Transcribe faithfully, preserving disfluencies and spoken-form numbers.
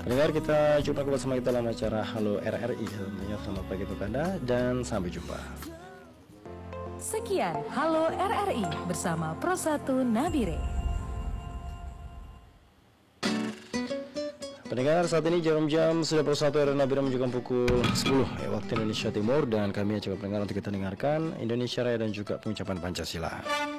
Pendengar, kita jumpa kembali bersama kita dalam acara Halo R R I. Tentunya selamat pagi untuk Anda dan sampai jumpa. Sekian Halo R R I bersama Pro satu Nabire. Pendengar, saat ini jam-jam sudah Pro satu R R I Nabire menunjukkan pukul sepuluh ya, waktu Indonesia Timur, dan kami ajak pendengar untuk kita dengarkan Indonesia Raya dan juga pengucapan Pancasila.